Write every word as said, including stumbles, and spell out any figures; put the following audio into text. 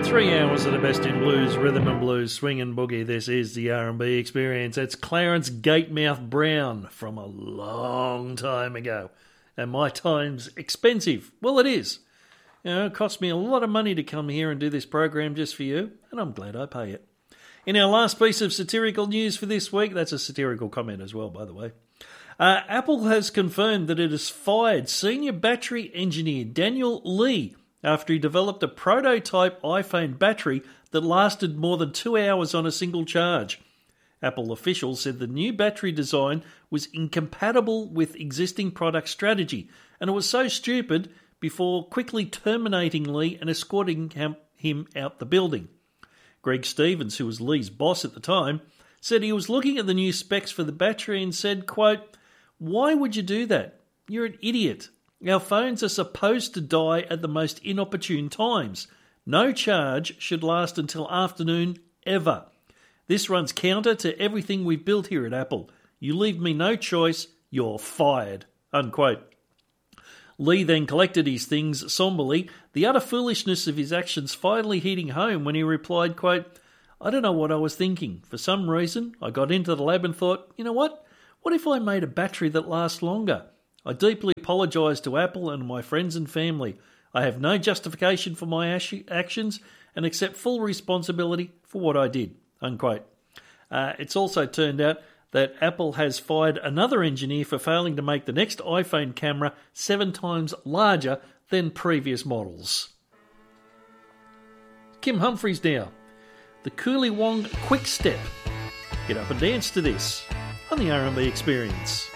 Three hours of the best in blues, rhythm and blues, swing and boogie. This is the R and B Experience. It's Clarence Gatemouth Brown from a long time ago. And my time's expensive. Well, it is. You know, it cost me a lot of money to come here and do this program just for you, and I'm glad I pay it. In our last piece of satirical news for this week, that's a satirical comment as well, by the way, uh, Apple has confirmed that it has fired senior battery engineer Daniel Lee after he developed a prototype iPhone battery that lasted more than two hours on a single charge. Apple officials said the new battery design was incompatible with existing product strategy, and it was so stupid before quickly terminating Lee and escorting him out the building. Greg Stevens, who was Lee's boss at the time, said he was looking at the new specs for the battery and said, quote, "Why would you do that? You're an idiot. Our phones are supposed to die at the most inopportune times. No charge should last until afternoon ever. This runs counter to everything we've built here at Apple. You leave me no choice, you're fired." Unquote. Lee then collected his things somberly, the utter foolishness of his actions finally hitting home when he replied, quote, "I don't know what I was thinking. For some reason, I got into the lab and thought, you know what? What if I made a battery that lasts longer? I deeply apologise to Apple and my friends and family. I have no justification for my actions and accept full responsibility for what I did." Unquote. Uh, it's also turned out that Apple has fired another engineer for failing to make the next iPhone camera seven times larger than previous models. Kim Humphries now. The Cooley Wong Quick Step. Get up and dance to this on the R and B Experience.